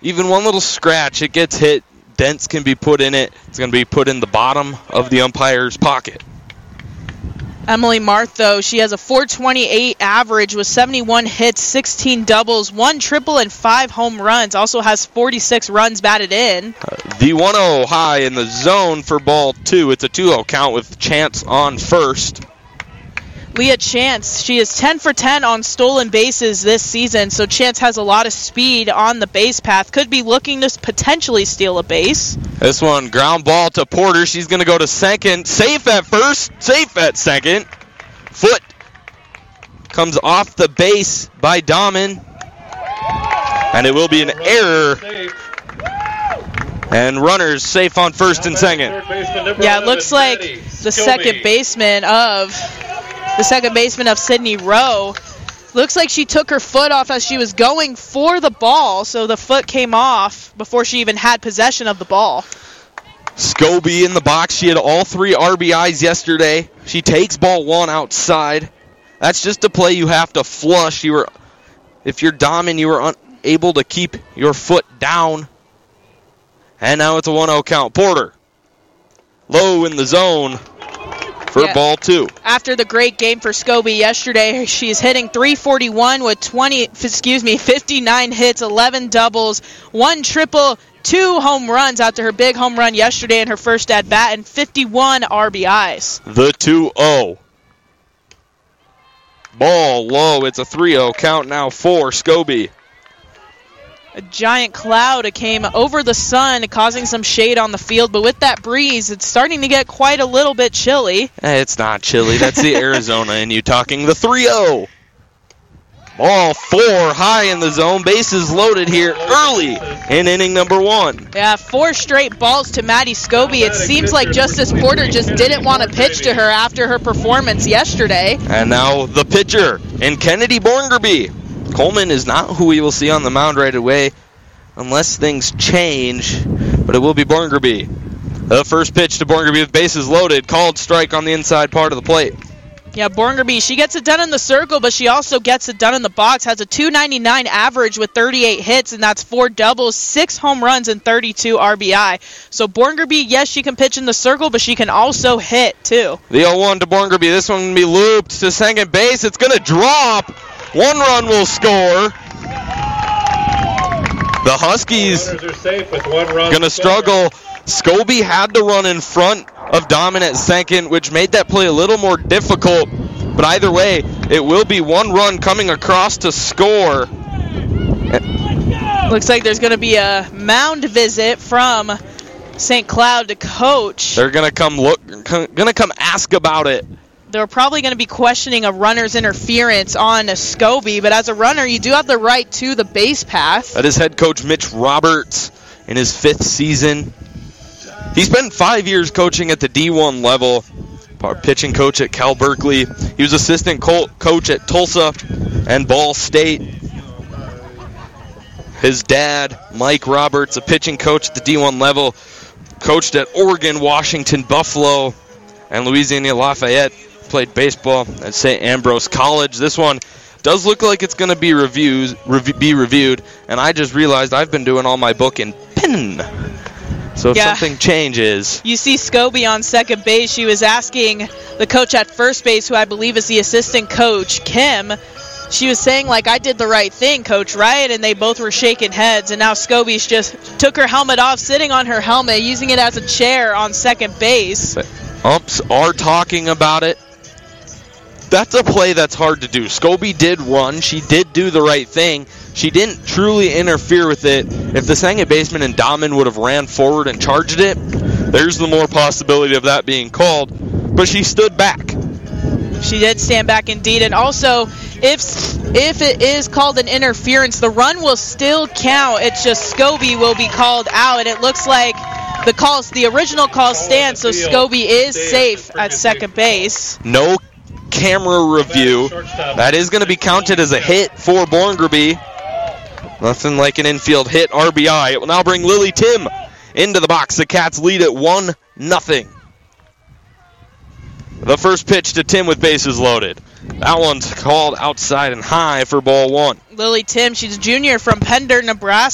even one little scratch, it gets hit. Dents can be put in it. It's going to be put in the bottom of the umpire's pocket. Emily Marth, though, she has a .428 average with 71 hits, 16 doubles, 1 triple, and 5 home runs. Also has 46 runs batted in. The 1-0 high in the zone for ball 2. It's a 2-0 count with Chance on first. Leah Chance, she is 10 for 10 on stolen bases this season, so Chance has a lot of speed on the base path. Could be looking to potentially steal a base. This one, ground ball to Porter. She's going to go to second. Safe at first, safe at second. Foot comes off the base by Dahman. And it will be an error. And runners safe on first and second. Yeah, it looks like the second baseman of Sydney Rowe. Looks like she took her foot off as she was going for the ball, so the foot came off before she even had possession of the ball. Scobie in the box. She had all 3 RBIs yesterday. She takes ball 1 outside. That's just a play you have to flush. If you're Dahman, you were unable to keep your foot down. And now it's a 1-0 count. Porter, low in the zone. For ball 2. After the great game for Scobie yesterday, she's hitting .341 with 59 hits, 11 doubles, 1 triple, 2 home runs after her big home run yesterday in her first at-bat, and 51 RBIs. The 2-0. Ball low. It's a 3-0 count now for Scobie. A giant cloud came over the sun, causing some shade on the field. But with that breeze, it's starting to get quite a little bit chilly. It's not chilly. That's the Arizona in you talking. The 3-0. Ball 4 high in the zone. Bases loaded here early in inning number 1. Yeah, 4 straight balls to Maddie Scobie. It seems like Justice Porter just didn't want to pitch to her after her performance yesterday. And now the pitcher in Kennedy Borngerby. Coleman is not who we will see on the mound right away unless things change, but it will be Borngerby. The first pitch to Borngerby with bases loaded, called strike on the inside part of the plate. Yeah, Borngerby, she gets it done in the circle, but she also gets it done in the box, has a .299 average with 38 hits, and that's 4 doubles, 6 home runs, and 32 RBI. So Borngerby, yes, she can pitch in the circle, but she can also hit, too. The 0-1 to Borngerby. This one can be looped to second base. It's going to drop. 1 run will score. The Huskies going to struggle. Scobie had to run in front of Dahman at second, which made that play a little more difficult. But either way, it will be 1 run coming across to score. Looks like there's going to be a mound visit from St. Cloud to coach. They're going to come ask about it. They're probably going to be questioning a runner's interference on Scobie, but as a runner, you do have the right to the base path. That is head coach Mitch Roberts in his 5th season. He spent 5 years coaching at the D1 level, pitching coach at Cal Berkeley. He was assistant coach at Tulsa and Ball State. His dad, Mike Roberts, a pitching coach at the D1 level, coached at Oregon, Washington, Buffalo, and Louisiana Lafayette. Played baseball at St. Ambrose College. This one does look like it's going to be reviewed, and I just realized I've been doing all my book in pen. So if something changes. You see Scobie on second base. She was asking the coach at first base, who I believe is the assistant coach, Kim. She was saying, I did the right thing, coach, right? And they both were shaking heads. And now Scobie's just took her helmet off, sitting on her helmet, using it as a chair on second base. Umps are talking about it. That's a play that's hard to do. Scobie did run. She did do the right thing. She didn't truly interfere with it. If the second baseman and Dahman would have ran forward and charged it, there's the more possibility of that being called. But she stood back. She did stand back indeed. And also, if it is called an interference, the run will still count. It's just Scobie will be called out. And it looks like the original call stands, so Scobie is safe at second base. No camera review. That is going to be counted as a hit for Borngerby. Nothing like an infield hit RBI. It will now bring Lily Tim into the box. The Cats lead at 1-0. The first pitch to Tim with bases loaded. That one's called outside and high for ball 1. Lily Tim, she's a junior from Pender, Nebraska.